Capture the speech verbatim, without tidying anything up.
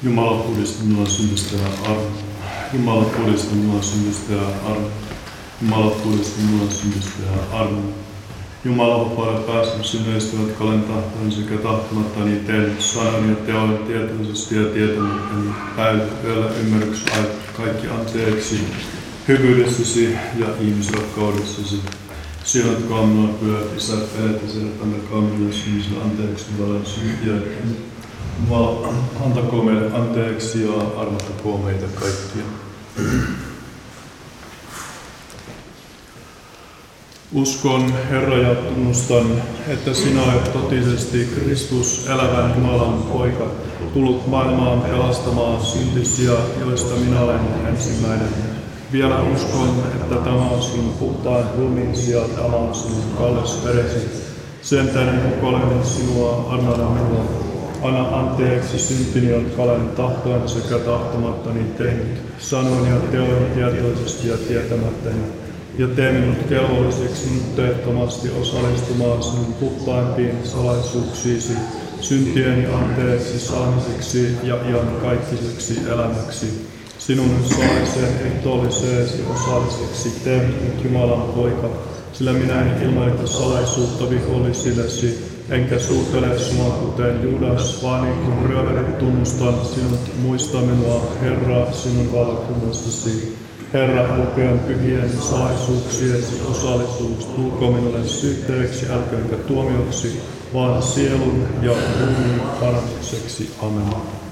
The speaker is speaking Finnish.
Jumala puhdista minua synnystä ja armo. Jumala puhdista minua synnystä ja armo. Jumala puhdista minua synnystä ja armo. Jumala vapaada päästä synneistä, jotka olen tahtoin sekä tahtomattani tehnyt sanan ja teon tietoisesti ja tietämättäni päivä yöllä ymmärryksessä kaikki anteeksi hyvyydessäsi ja ihmisrakkaudessasi. Siunatkaa minua pyhät isät, vedet ja sieltä antakaa minulle synnisille anteeksi valen syntiä. Jumala, antakoon meille anteeksi ja armottakoon meitä kaikkia. Uskon, Herra, ja tunnustan, että sinä olet totisesti Kristus, elävän Jumalan poika, tullut maailmaan pelastamaan syntisiä, joista minä olen ensimmäinen. Vielä uskon, että tämä on sinun puhtaan ruumiisi ja tämä on sinun kallis veresi. Sen tähden rukoilen sinua, anna minua. Anna anteeksi syntini, jotka olen tahtoen sekä tahtomattani tehnyt, sanoin ja teoin tietoisesti ja tietämättäni. Ja tee minut kelvolliseksi nuhteettomasti osallistumaan sinun puhtaimpiin salaisuuksiisi, syntieni anteeksi saamiseksi ja iankaikkaiseksi elämäksi. Sinun salaiseen ehtoolliseesi osalliseksi tee minut Jumalan poika, sillä minä en ilmoita salaisuutta vihollisillesi, enkä suutele sinua kuten Judas, vaan niin kuin ryöverit tunnustan sinut, muista minua, Herra, sinun valtakunnastasi. Herra, älköön pyhien salaisuuksiesi osallisuus tulko minulle syytteeksi, älköönkä tuomioksi, vaan sielun ja ruumiin parannukseksi. Amen.